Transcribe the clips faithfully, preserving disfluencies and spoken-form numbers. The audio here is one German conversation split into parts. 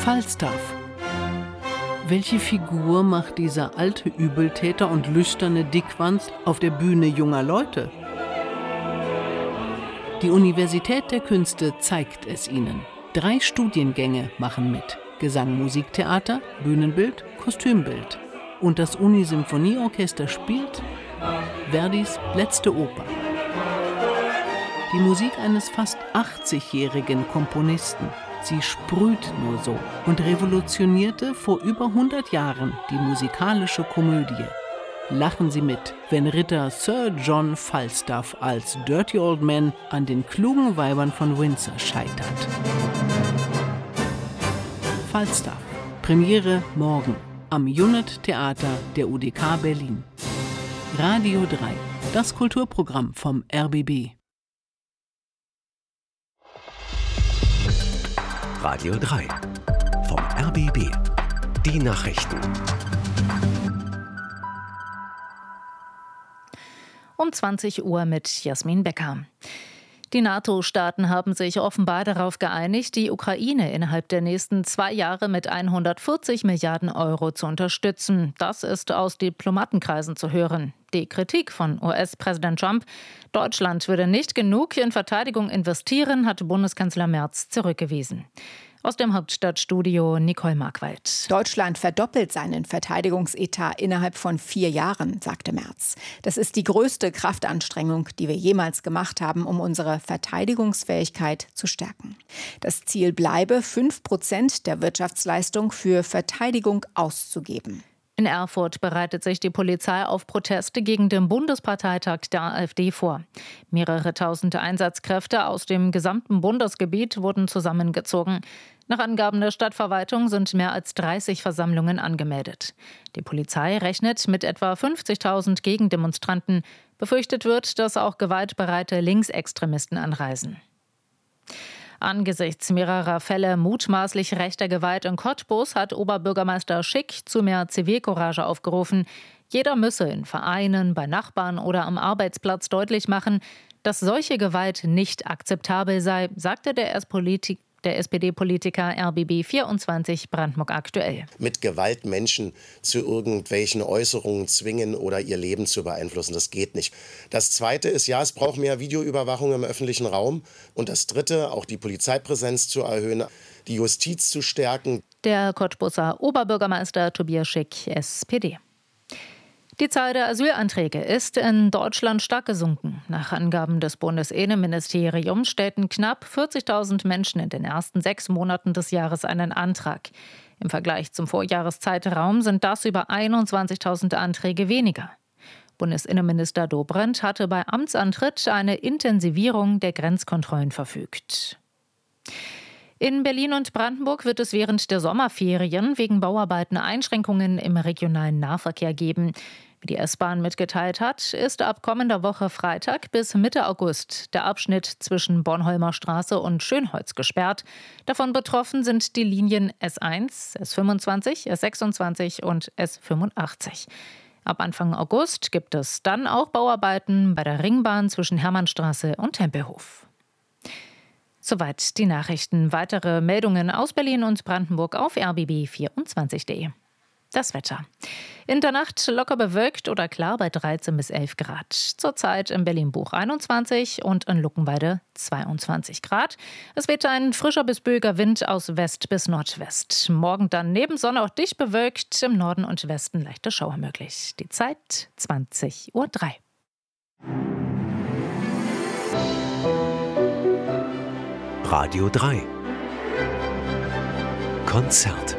Falstaff. Welche Figur macht dieser alte Übeltäter und lüsterne Dickwanst auf der Bühne junger Leute? Die Universität der Künste zeigt es ihnen. Drei Studiengänge machen mit: Gesang, Musik, Theater, Bühnenbild, Kostümbild. Und das Unisymphonieorchester spielt Verdis letzte Oper. Die Musik eines fast achtzigjährigen Komponisten. Sie sprüht nur so und revolutionierte vor über hundert Jahren die musikalische Komödie. Lachen Sie mit, wenn Ritter Sir John Falstaff als Dirty Old Man an den klugen Weibern von Windsor scheitert. Falstaff. Premiere morgen am Unit Theater der U D K Berlin. Radio drei. Das Kulturprogramm vom R B B. Radio drei. Vom R B B. Die Nachrichten. Um zwanzig Uhr mit Jasmin Becker. Die NATO-Staaten haben sich offenbar darauf geeinigt, die Ukraine innerhalb der nächsten zwei Jahre mit hundertvierzig Milliarden Euro zu unterstützen. Das ist aus Diplomatenkreisen zu hören. Die Kritik von U S-Präsident Trump, Deutschland würde nicht genug in Verteidigung investieren, hat Bundeskanzler Merz zurückgewiesen. Aus dem Hauptstadtstudio Nicole Markwald. Deutschland verdoppelt seinen Verteidigungsetat innerhalb von vier Jahren, sagte Merz. Das ist die größte Kraftanstrengung, die wir jemals gemacht haben, um unsere Verteidigungsfähigkeit zu stärken. Das Ziel bleibe, fünf Prozent der Wirtschaftsleistung für Verteidigung auszugeben. In Erfurt bereitet sich die Polizei auf Proteste gegen den Bundesparteitag der AfD vor. Mehrere tausend Einsatzkräfte aus dem gesamten Bundesgebiet wurden zusammengezogen. Nach Angaben der Stadtverwaltung sind mehr als dreißig Versammlungen angemeldet. Die Polizei rechnet mit etwa fünfzigtausend Gegendemonstranten. Befürchtet wird, dass auch gewaltbereite Linksextremisten anreisen. Angesichts mehrerer Fälle mutmaßlich rechter Gewalt in Cottbus hat Oberbürgermeister Schick zu mehr Zivilcourage aufgerufen. Jeder müsse in Vereinen, bei Nachbarn oder am Arbeitsplatz deutlich machen, dass solche Gewalt nicht akzeptabel sei, sagte der Erstpolitik Der S P D-Politiker R B B vierundzwanzig Brandenburg aktuell. Mit Gewalt Menschen zu irgendwelchen Äußerungen zwingen oder ihr Leben zu beeinflussen, das geht nicht. Das Zweite ist, ja, es braucht mehr Videoüberwachung im öffentlichen Raum. Und das Dritte, auch die Polizeipräsenz zu erhöhen, die Justiz zu stärken. Der Cottbuser Oberbürgermeister Tobias Schick, S P D. Die Zahl der Asylanträge ist in Deutschland stark gesunken. Nach Angaben des Bundesinnenministeriums stellten knapp vierzigtausend Menschen in den ersten sechs Monaten des Jahres einen Antrag. Im Vergleich zum Vorjahreszeitraum sind das über einundzwanzigtausend Anträge weniger. Bundesinnenminister Dobrindt hatte bei Amtsantritt eine Intensivierung der Grenzkontrollen verfügt. In Berlin und Brandenburg wird es während der Sommerferien wegen Bauarbeiten Einschränkungen im regionalen Nahverkehr geben. Wie die S-Bahn mitgeteilt hat, ist ab kommender Woche Freitag bis Mitte August der Abschnitt zwischen Bornholmer Straße und Schönholz gesperrt. Davon betroffen sind die Linien S eins, S fünfundzwanzig, S sechsundzwanzig und S fünfundachtzig. Ab Anfang August gibt es dann auch Bauarbeiten bei der Ringbahn zwischen Hermannstraße und Tempelhof. Soweit die Nachrichten. Weitere Meldungen aus Berlin und Brandenburg auf r b b vierundzwanzig punkt d e. Das Wetter. In der Nacht locker bewölkt oder klar bei dreizehn bis elf Grad. Zurzeit in Berlin-Buch einundzwanzig und in Luckenwalde zweiundzwanzig Grad. Es weht ein frischer bis böiger Wind aus West bis Nordwest. Morgen dann neben Sonne auch dicht bewölkt, im Norden und Westen leichte Schauer möglich. Die Zeit zwanzig Uhr drei. Radio drei. Konzert.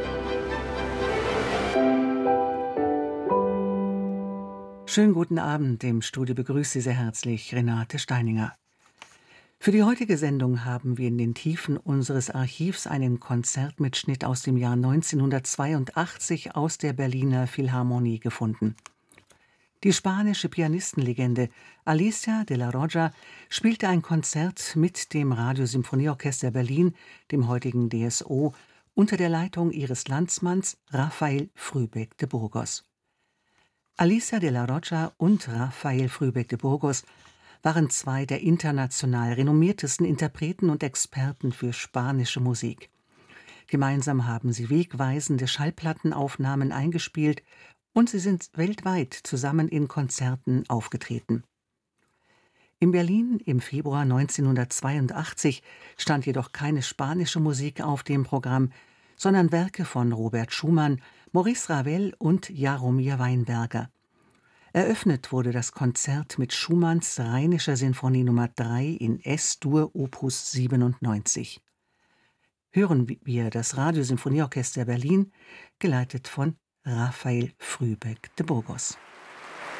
Schönen guten Abend. Im Studio begrüßt Sie sehr herzlich Renate Steininger. Für die heutige Sendung haben wir in den Tiefen unseres Archivs einen Konzertmitschnitt aus dem Jahr neunzehnhundertzweiundachtzig aus der Berliner Philharmonie gefunden. Die spanische Pianistenlegende Alicia de la Rocha spielte ein Konzert mit dem Radiosymphonieorchester Berlin, dem heutigen D S O, unter der Leitung ihres Landsmanns Rafael Frühbeck de Burgos. Alicia de la Rocha und Rafael Frühbeck de Burgos waren zwei der international renommiertesten Interpreten und Experten für spanische Musik. Gemeinsam haben sie wegweisende Schallplattenaufnahmen eingespielt und sie sind weltweit zusammen in Konzerten aufgetreten. In Berlin im Februar neunzehnhundertzweiundachtzig stand jedoch keine spanische Musik auf dem Programm, sondern Werke von Robert Schumann, Maurice Ravel und Jaromir Weinberger. Eröffnet wurde das Konzert mit Schumanns Rheinischer Sinfonie Nummer drei in S-Dur Opus siebenundneunzig. Hören wir das Radiosymphonieorchester Berlin, geleitet von Raphael Frühbeck de Burgos.